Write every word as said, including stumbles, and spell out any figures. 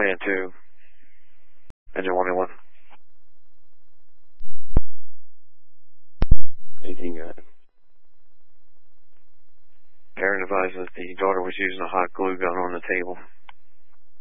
Command two. Engine one one. eighteen got it. Parent advised that the daughter was using a hot glue gun on the table.